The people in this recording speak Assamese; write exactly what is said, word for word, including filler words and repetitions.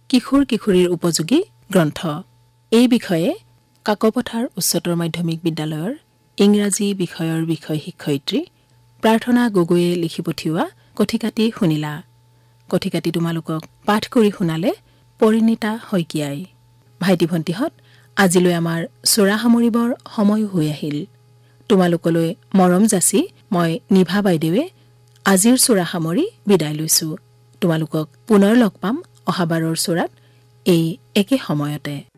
কিশোৰ কিশোৰীৰ উপযোগী গ্ৰন্থ। এই বিষয়ে কাকপথাৰ উচ্চতৰ মাধ্যমিক বিদ্যালয়ৰ ইংৰাজী বিষয়ৰ বিষয় শিক্ষয়িত্ৰী প্ৰাৰ্থনা গগৈয়ে লিখি পঠিওৱা কথিকাটি শুনিলা। কথিকাটি তোমালোকক পাঠ কৰি শুনালে পৰিণীতা শইকীয়াই। ভাইটি ভণ্টিহঁত, আজিলৈ আমাৰ চোৰা সামৰিবৰ সময় হৈ আহিল। তোমালোকলৈ মৰম যাচি মই নিভা বাইদেৱে আজিৰ চোৰা সামৰি বিদায় লৈছো। তোমালোকক পুনৰ লগ পাম অহাবাৰৰ চোৰাত এই একে সময়তে।